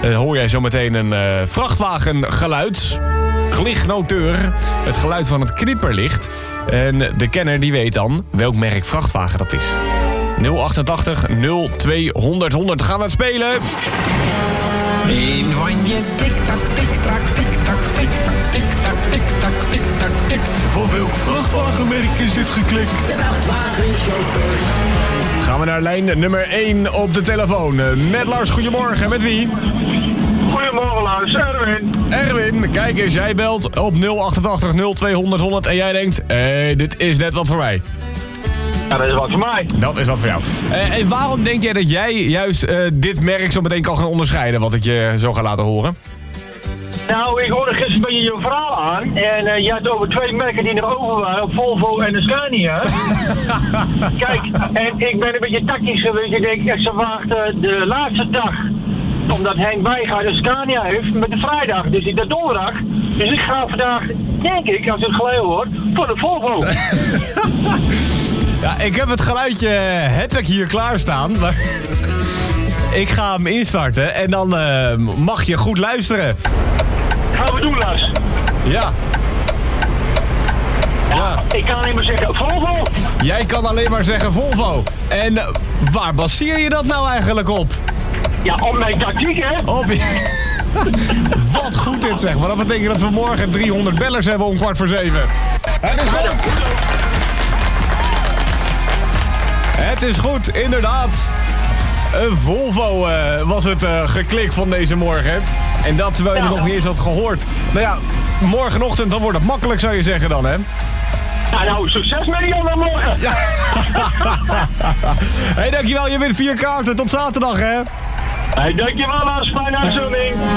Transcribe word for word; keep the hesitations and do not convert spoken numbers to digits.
uh, hoor jij zometeen een uh, vrachtwagengeluid. Klichnoteur. Het geluid van het knipperlicht. En de kenner die weet dan welk merk vrachtwagen dat is. nul achtentachtig nul twee honderd honderd. Gaan we het spelen? Eén van je tik-tak, tik-tak, tik-tak, tik-tak, tik-tak, tik-tak, tik-tak, tik. Voor welk vrachtwagenmerk is dit geklikt? De vrachtwagenchauffeurs. Gaan we naar lijn nummer één op de telefoon. Met Lars, goedemorgen. Met wie? Goedemorgen Lars, Erwin. Erwin, kijk eens, jij belt op nul achtentachtig nul twee honderd honderd en jij denkt, hé, dit is net wat voor mij. Ja, dat is wat voor mij. Dat is wat voor jou. Uh, en waarom denk jij dat jij juist uh, dit merk zo meteen kan gaan onderscheiden, wat ik je zo ga laten horen? Nou, ik hoorde gisteren bij je je verhaal aan. En uh, je had over twee merken die nog over waren, Volvo en de Scania. Kijk, en ik ben een beetje tactisch geweest. Ik denk, ik zou wachten de laatste dag. Omdat Henk Bijgaard een Scania heeft met de vrijdag. Dus ik de donderdag. Dus ik ga vandaag, denk ik, als ik het geluid hoor, voor de Volvo. Ja, ik heb het geluidje, heb ik hier klaarstaan. Maar ik ga hem instarten en dan uh, mag je goed luisteren. Gaan we doen, Lars. Ja. Ja, Ja. ik kan alleen maar zeggen Volvo. Jij kan alleen maar zeggen Volvo. En uh, waar baseer je dat nou eigenlijk op? Ja, op mijn tactiek, hè? Op Wat goed dit zeg. Maar dat betekent dat we morgen driehonderd bellers hebben om kwart voor zeven. Het is goed. Het is goed, inderdaad. Een Volvo uh, was het uh, geklik van deze morgen. En dat terwijl je Ja. het nog niet eens had gehoord. Nou ja, morgenochtend dan wordt het makkelijk, zou je zeggen dan, hè? Ja, nou, succes met die jongen morgen. Ja. Hé, hey, dankjewel. Je wint vier kaarten. Tot zaterdag, hè? Hey, dankjewel, Lars. Fijne uitzending.